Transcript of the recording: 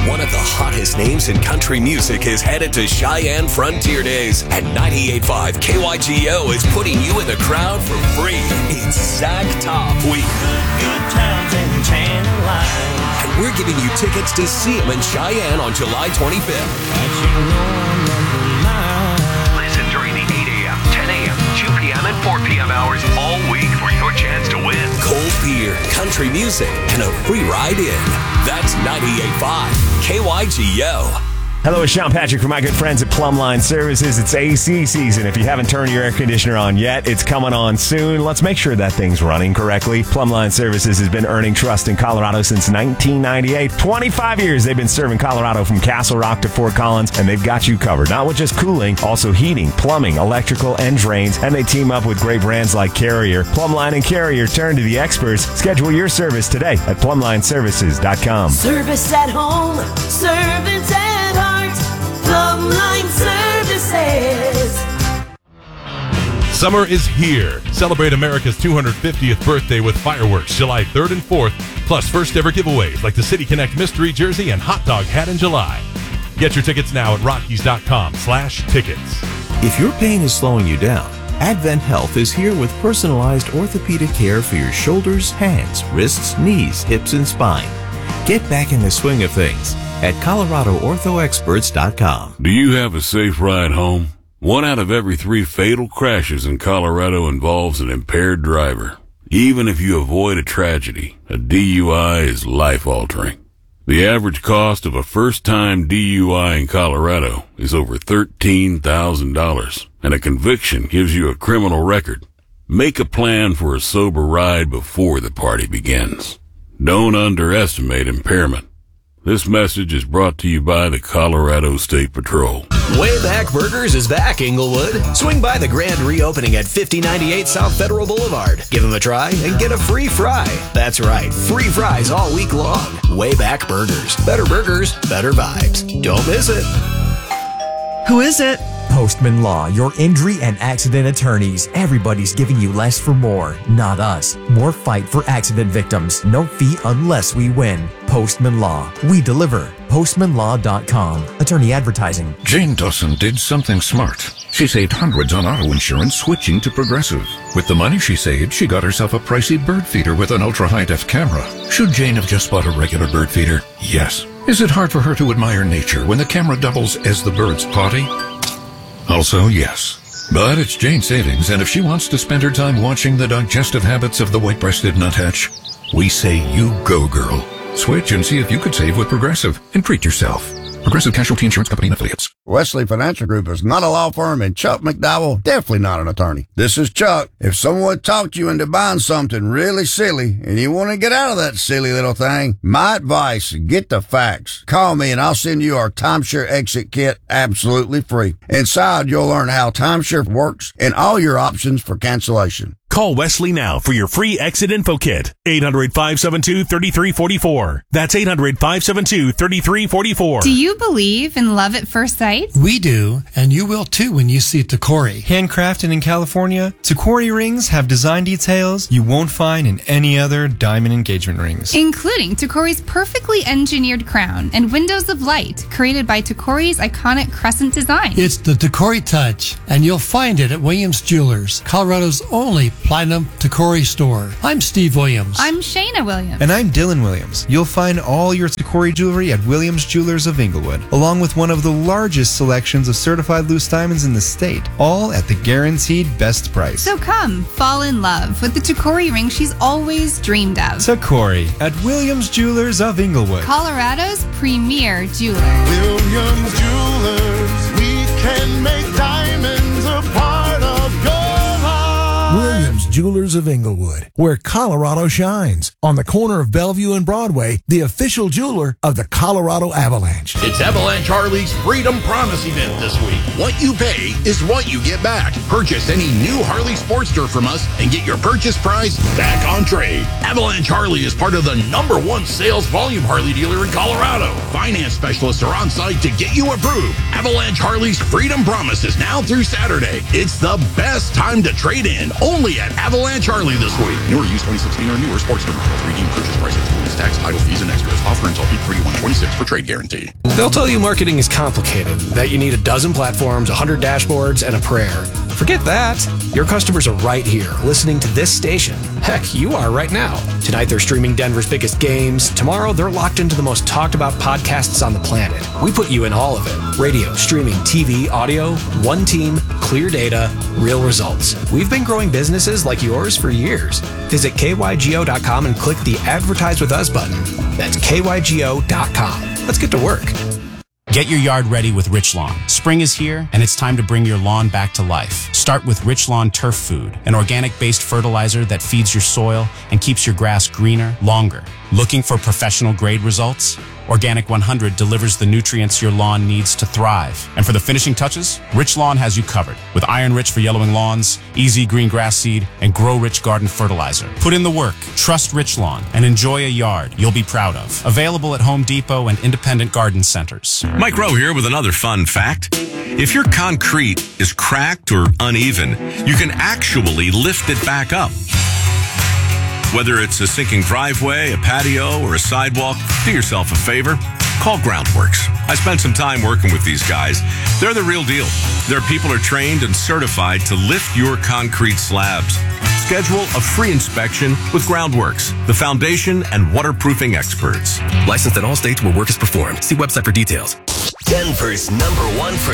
One of the hottest names in country music is headed to Cheyenne Frontier Days, and 98.5 KYGO is putting you in the crowd for free. It's Zach Top Week. Good times in Channel Line. And we're giving you tickets to see him in Cheyenne on July 25th. Listen during the 8 a.m., 10 a.m., 2 p.m., and 4 p.m. hours all week for your chance to win cold beer, country music, and a free ride in. That's 98.5 KYGO. Hello, it's Sean Patrick from my good friends at Plumline Services. It's AC season. If you haven't turned your air conditioner on yet, it's coming on soon. Let's make sure that thing's running correctly. Plumline Services has been earning trust in Colorado since 1998. 25 years they've been serving Colorado from Castle Rock to Fort Collins, and they've got you covered. Not with just cooling, also heating, plumbing, electrical, and drains. And they team up with great brands like Carrier. Plumline and Carrier turn to the experts. Schedule your service today at plumlineservices.com. Service at home, service at heart, Plumline Services. Summer is here. Celebrate America's 250th birthday with fireworks July 3rd and 4th, plus first ever giveaways like the City Connect Mystery Jersey and Hot Dog Hat in July. Get your tickets now at Rockies.com/tickets. If your pain is slowing you down, Advent Health is here with personalized orthopedic care for your shoulders, hands, wrists, knees, hips, and spine. Get back in the swing of things at ColoradoOrthoExperts.com. Do you have a safe ride home? 1 out of every 3 fatal crashes in Colorado involves an impaired driver. Even if you avoid a tragedy, a DUI is life-altering. The average cost of a first-time DUI in Colorado is over $13,000, and a conviction gives you a criminal record. Make a plan for a sober ride before the party begins. Don't underestimate impairment. This message is brought to you by the Colorado State Patrol. Wayback Burgers is back, Inglewood. Swing by the grand reopening at 5098 South Federal Boulevard. Give them a try and get a free fry. That's right, free fries all week long. Wayback Burgers. Better burgers, better vibes. Don't miss it. Who is it? Postman Law, your injury and accident attorneys. Everybody's giving you less for more, not us. More fight for accident victims. No fee unless we win. Postman Law. We deliver. PostmanLaw.com. Attorney advertising. Jane Dawson did something smart. She saved hundreds on auto insurance switching to Progressive. With the money she saved, she got herself a pricey bird feeder with an ultra-high-def camera. Should Jane have just bought a regular bird feeder? Yes. Is it hard for her to admire nature when the camera doubles as the bird's potty? Also, yes. But it's Jane's savings, and if she wants to spend her time watching the digestive habits of the white-breasted nuthatch, we say you go, girl. Switch and see if you could save with Progressive and treat yourself. Progressive Casualty Insurance Company and Affiliates. Wesley Financial Group is not a law firm, and Chuck McDowell definitely not an attorney. This is Chuck. If someone talked you into buying something really silly and you want to get out of that silly little thing, my advice, get the facts. Call me and I'll send you our timeshare exit kit absolutely free. Inside, you'll learn how timeshare works and all your options for cancellation. Call Wesley now for your free exit info kit. 800-572-3344. That's 800-572-3344. Do you believe in love at first sight? We do, and you will too when you see Tacori. Handcrafted in California, Tacori rings have design details you won't find in any other diamond engagement rings. Including Tacori's perfectly engineered crown and windows of light created by Tacori's iconic crescent design. It's the Tacori touch, and you'll find it at Williams Jewelers, Colorado's only Platinum Tacori store. I'm Steve Williams. I'm Shayna Williams. And I'm Dylan Williams. You'll find all your Tacori jewelry at Williams Jewelers of Inglewood, along with one of the largest selections of certified loose diamonds in the state, all at the guaranteed best price. So come, fall in love with the Tacori ring she's always dreamed of. Tacori at Williams Jewelers of Inglewood, Colorado's premier jeweler. Williams Jewelers, we can make diamonds a part of your life. Williams Jewelers of Inglewood, where Colorado shines. On the corner of Bellevue and Broadway, the official jeweler of the Colorado Avalanche. It's Avalanche Harley's Freedom Promise event this week. What you pay is what you get back. Purchase any new Harley Sportster from us and get your purchase price back on trade. Avalanche Harley is part of the #1 sales volume Harley dealer in Colorado. Finance specialists are on site to get you approved. Avalanche Harley's Freedom Promise is now through Saturday. It's the best time to trade in. Only at Avalanche Harley this week. Newer used 2016 or newer Sportster models. Redeem purchase price excludes tax, title fees, and extras. Offer until 8/31. 126 for trade guarantee. They'll tell you marketing is complicated, that you need a dozen platforms, 100 dashboards, and a prayer. Forget that. Your customers are right here, listening to this station. Heck, you are right now. Tonight, they're streaming Denver's biggest games. Tomorrow, they're locked into the most talked about podcasts on the planet. We put you in all of it. Radio, streaming, TV, audio, one team, clear data, real results. We've been growing businesses like yours for years. Visit kygo.com and click the Advertise with Us button. That's kygo.com. Let's get to work. Get your yard ready with Rich Lawn. Spring is here, and it's time to bring your lawn back to life. Start with Rich Lawn Turf Food, an organic-based fertilizer that feeds your soil and keeps your grass greener longer. Looking for professional-grade results? Organic 100 delivers the nutrients your lawn needs to thrive. And for the finishing touches, Rich Lawn has you covered with Iron Rich for yellowing lawns, Easy Green Grass Seed, and Grow Rich Garden Fertilizer. Put in the work, trust Rich Lawn, and enjoy a yard you'll be proud of. Available at Home Depot and independent garden centers. Mike Rowe here with another fun fact. If your concrete is cracked or uneven, you can actually lift it back up. Whether it's a sinking driveway, a patio, or a sidewalk, do yourself a favor. Call Groundworks. I spent some time working with these guys. They're the real deal. Their people are trained and certified to lift your concrete slabs. Schedule a free inspection with Groundworks, the foundation and waterproofing experts. Licensed in all states where work is performed. See website for details. Denver's #1 for